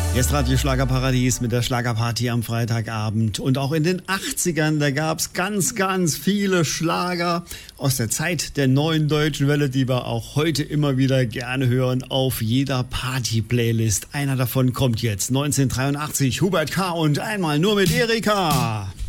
Jetzt Radio Schlagerparadies mit der Schlagerparty am Freitagabend. Und auch in den 80ern, da gab es ganz, ganz viele Schlager aus der Zeit der neuen deutschen Welle, die wir auch heute immer wieder gerne hören auf jeder Party-Playlist. Einer davon kommt jetzt, 1983, Hubert K. und einmal nur mit Erika.